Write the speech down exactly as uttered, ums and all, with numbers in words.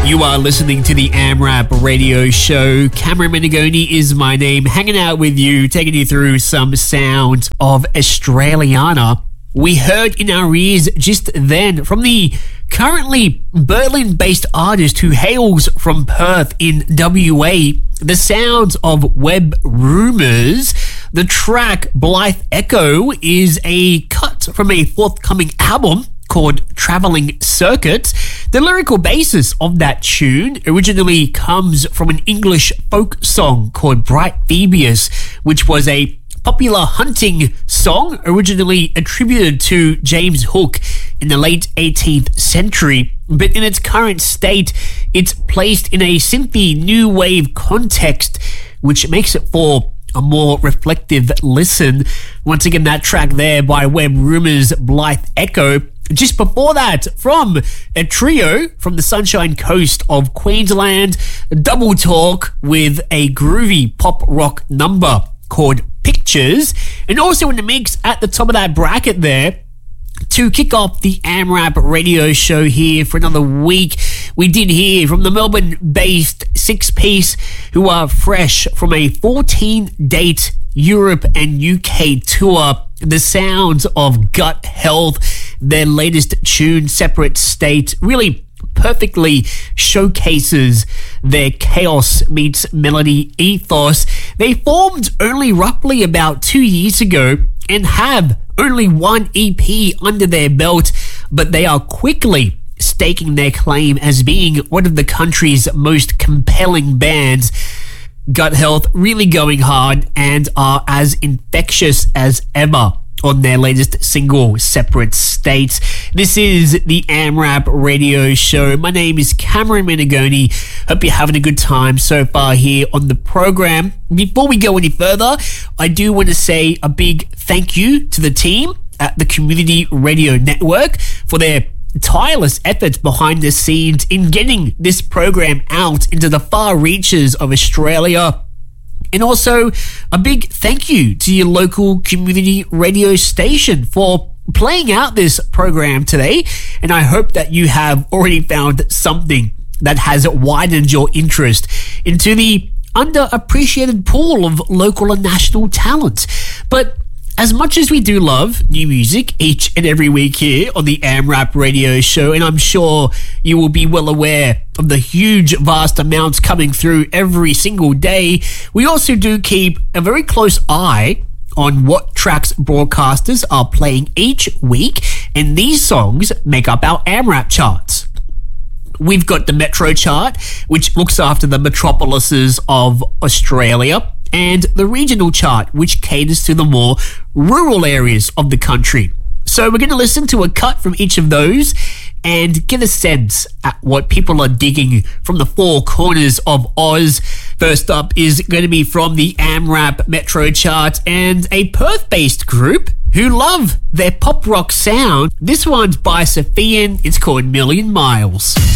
You are listening to the AmRap radio show. Cameron Menegoni is my name, hanging out with you, taking you through some sounds of Australiana. We heard in our ears just then from the currently Berlin-based artist who hails from Perth in W A, the sounds of Web Rumours. The track Blythe Echo is a cut from a forthcoming album called Travelling Circuit. The lyrical basis of that tune originally comes from an English folk song called Bright Phoebus, which was a popular hunting song originally attributed to James Hook in the late eighteenth century, but in its current state, it's placed in a synthy new wave context, which makes it for a more reflective listen. Once again, that track there by Web Rumours, Blythe Echo. Just before that, from a trio from the Sunshine Coast of Queensland, Double Talk with a groovy pop rock number called Pictures. And also in the mix at the top of that bracket there, to kick off the AmRap radio show here for another week, we did hear from the Melbourne-based six-piece who are fresh from a fourteen-date Europe and U K tour, the sounds of Gut Health. Their latest tune, Separate State, really perfectly showcases their chaos meets melody ethos. They formed only roughly about two years ago and have only one E P under their belt, but they are quickly staking their claim as being one of the country's most compelling bands. Gut Health really going hard and are as infectious as ever on their latest single, Separate States. This is the AmRap radio show. My name is Cameron Menegoni. Hope you're having a good time so far here on the program. Before we go any further, I do want to say a big thank you to the team at the Community Radio Network for their tireless efforts behind the scenes in getting this program out into the far reaches of Australia. And also a big thank you to your local community radio station for playing out this program today. And I hope that you have already found something that has widened your interest into the underappreciated pool of local and national talent. But as much as we do love new music each and every week here on the AmRap radio show, and I'm sure you will be well aware of the huge, vast amounts coming through every single day, we also do keep a very close eye on what tracks broadcasters are playing each week, and these songs make up our AmRap charts. We've got the Metro chart, which looks after the metropolises of Australia, and the regional chart, which caters to the more rural areas of the country. So we're going to listen to a cut from each of those and get a sense at what people are digging from the four corners of Oz. First up is going to be from the AmRap Metro chart and a Perth-based group who love their pop rock sound. This one's by Sophian. It's called Million Miles.